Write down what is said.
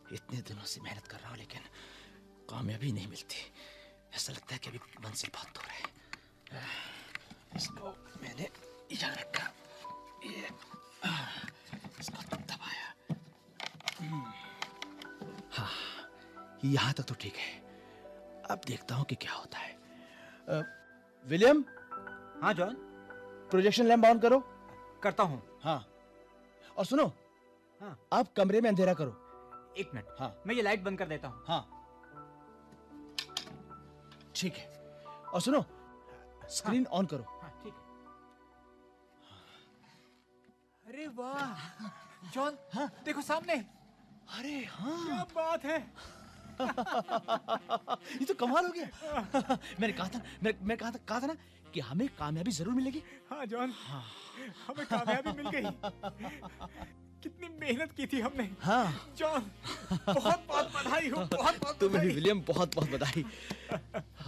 इतने दिनों से मेहनत कर रहा हूँ लेकिन कामयाबी नहीं मिलती। ऐसा लगता है कि अभी मंजिल बहुत दूर है। इसको मैंने यहाँ रखा, ये इसको दबाया। हाँ, यहाँ तक तो ठीक है। अब देखता हूँ कि क्या होता है। विलियम। हाँ जॉन। प्रोजेक्शन लैंप ऑन करो। करता हूँ। हाँ, और सुनो। हाँ, आप कमरे में अंधेरा करो। 1 मिनट। हाँ, मैं ये लाइट बंद कर देता हूँ। हाँ, ठीक है। और सुनो, स्क्रीन ऑन करो। हाँ, ठीक है। अरे वाह जॉन, हाँ, देखो सामने। अरे हाँ, क्या बात है। ये तो कमाल हो गया। मैंने कहा था, मैं कहा था ना कि हमें कामयाबी जरूर मिलेगी। हाँ जॉन, हाँ, हमें कामयाबी मिल गई। कितनी मेहनत की थी हमने। हाँ जॉन, बहुत बहुत बधाई हो। बहुत बहुत तुम्हें भी विलियम, बहुत बहुत बधाई।